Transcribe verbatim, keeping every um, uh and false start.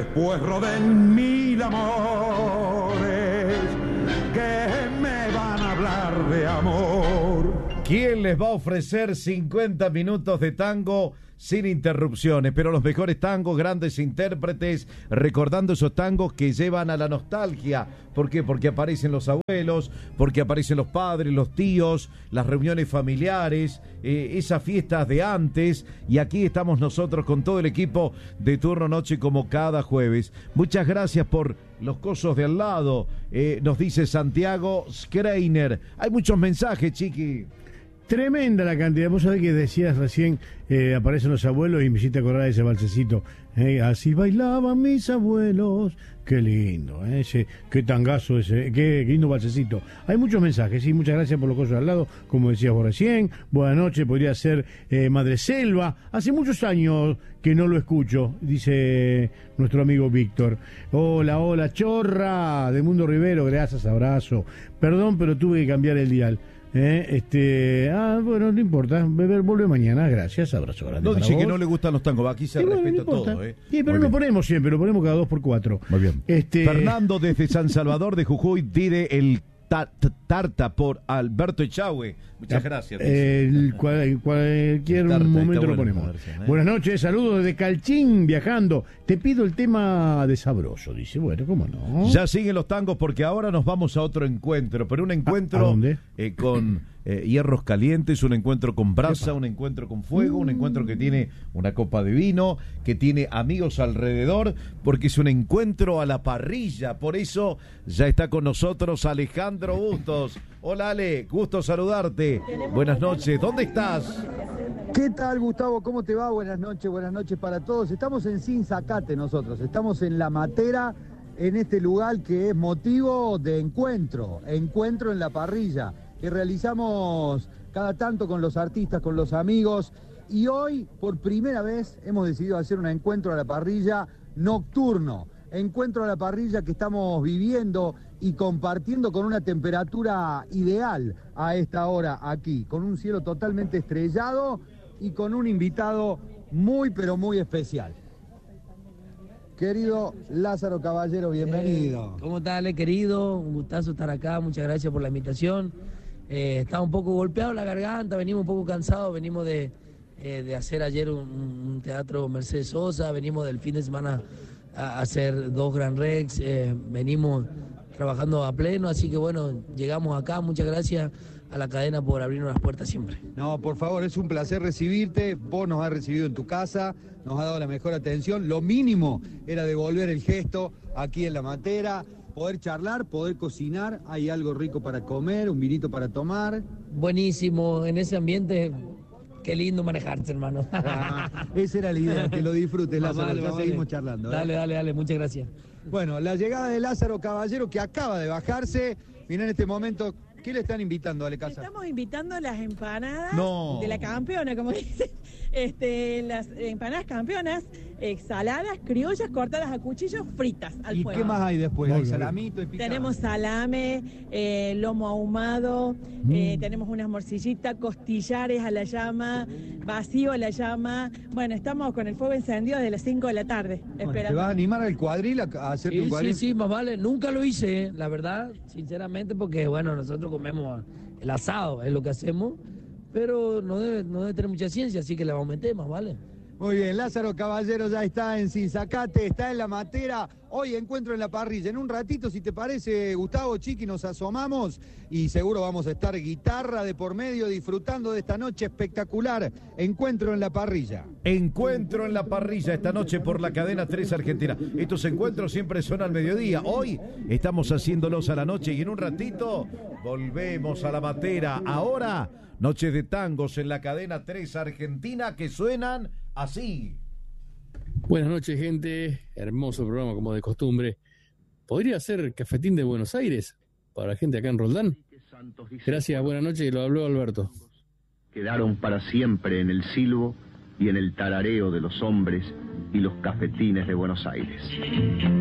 después roden mil amores que me van a hablar de amor. ¿Quién les va a ofrecer cincuenta minutos de tango sin interrupciones? Pero los mejores tangos, grandes intérpretes, recordando esos tangos que llevan a la nostalgia. ¿Por qué? Porque aparecen los abuelos, porque aparecen los padres, los tíos, las reuniones familiares, eh, esas fiestas de antes. Y aquí estamos nosotros con todo el equipo de Turno Noche como cada jueves. Muchas gracias por los cosos de al lado, eh, nos dice Santiago Skreiner. Hay muchos mensajes, Chiqui. Tremenda la cantidad. Vos sabés que decías recién, eh, aparecen los abuelos y me hiciste acordar de ese balsecito. Eh, así bailaban mis abuelos. Qué lindo, eh, ese, qué tangazo ese, qué, qué lindo balsecito. Hay muchos mensajes, sí, muchas gracias por los cosas al lado, como decías vos recién. Buenas noches, podría ser eh, Madre Selva. Hace muchos años que no lo escucho, dice nuestro amigo Víctor. Hola, hola, chorra de Mundo Rivero, gracias, abrazo. Perdón, pero tuve que cambiar el dial. Eh, este, ah, bueno, no importa, beber vuelve mañana, gracias, abrazo grande. No para dice vos. que no le gustan los tangos, aquí se Sí, bueno, respeta no importa. todo, ¿eh? Sí, pero Muy lo bien. ponemos siempre, lo ponemos cada dos por cuatro. Muy bien. Este... Fernando desde San Salvador de Jujuy pide el ta- ta- tarta por Alberto Echagüe. Muchas gracias. Eh, el cual- en cualquier Tarta, momento está lo buena ponemos. la versión, ¿eh? Buenas noches, saludos desde Calchín, viajando. Te pido el tema de Sabroso, dice. Bueno, ¿cómo no? Ya siguen los tangos porque ahora nos vamos a otro encuentro, pero un encuentro ¿A dónde? eh, con eh, hierros calientes, un encuentro con brasa, un encuentro con fuego, un encuentro que tiene una copa de vino, que tiene amigos alrededor, porque es un encuentro a la parrilla. Por eso ya está con nosotros Alejandro Bustos. Hola Ale, gusto saludarte. Buenas noches, ¿dónde estás? ¿Qué tal, Gustavo? ¿Cómo te va? Buenas noches, buenas noches para todos. Estamos en Sinzacate nosotros, estamos en La Matera, en este lugar que es motivo de encuentro, encuentro en la parrilla, que realizamos cada tanto con los artistas, con los amigos, y hoy, por primera vez, hemos decidido hacer un encuentro a la parrilla nocturno, encuentro a la parrilla que estamos viviendo y compartiendo con una temperatura ideal a esta hora aquí, con un cielo totalmente estrellado y con un invitado muy pero muy especial. Querido Lázaro Caballero, bienvenido. Eh, ¿Cómo estás, querido? Un gustazo estar acá, muchas gracias por la invitación. Eh, estaba un poco golpeado la garganta, venimos un poco cansados, venimos de, eh, de hacer ayer un, un teatro Mercedes Sosa, venimos del fin de semana a hacer dos Gran Rex, eh, venimos trabajando a pleno, así que bueno, llegamos acá, muchas gracias a la cadena por abrirnos las puertas siempre. No, por favor, es un placer recibirte, vos nos has recibido en tu casa, nos has dado la mejor atención, lo mínimo era devolver el gesto aquí en La Matera, poder charlar, poder cocinar, hay algo rico para comer, un vinito para tomar. Buenísimo, en ese ambiente, qué lindo manejarse, hermano. Ah, esa era la idea, que lo disfrutes, Lázaro, Vale, ya vale. seguimos charlando. ¿eh? Dale, dale, dale, muchas gracias. Bueno, la llegada de Lázaro Caballero, que acaba de bajarse, viene en este momento. ¿Qué le están invitando, Ale Casa? Estamos invitando las empanadas No. de la campeona, como dicen. Este, las empanadas campeonas, eh, saladas, criollas, cortadas a cuchillo, fritas al ¿Y fuego. qué más hay después? Muy ¿Hay bien. salamito y picante? Tenemos salame, eh, lomo ahumado, Mm. eh, tenemos unas morcillitas, costillares a la llama, vacío a la llama. Bueno, estamos con el fuego encendido desde las cinco de la tarde, Bueno, ¿te esperando. vas a animar al cuadril a, a hacerte un Sí, cuadril? sí, sí, más vale. Nunca lo hice, eh, la verdad, sinceramente, porque, bueno, nosotros comemos el asado, es lo que hacemos, pero no debe, no debe tener mucha ciencia, así que la vamos a meter, más vale. Muy bien, Lázaro Caballero ya está en Sinzacate, está en La Matera. Hoy encuentro en la parrilla. En un ratito, si te parece, Gustavo, Chiqui, nos asomamos y seguro vamos a estar guitarra de por medio disfrutando de esta noche espectacular. Encuentro en la parrilla. Encuentro en la parrilla esta noche por la cadena tres Argentina. Estos encuentros siempre son al mediodía. Hoy estamos haciéndolos a la noche y en un ratito volvemos a La Matera. Ahora, noches de tangos en la cadena tres Argentina que suenan así. Buenas noches, gente. Hermoso programa, como de costumbre. ¿Podría ser Cafetín de Buenos Aires para la gente acá en Roldán? Gracias, buenas noches. Lo habló Alberto. Quedaron para siempre en el silbo y en el tarareo de los hombres y los cafetines de Buenos Aires.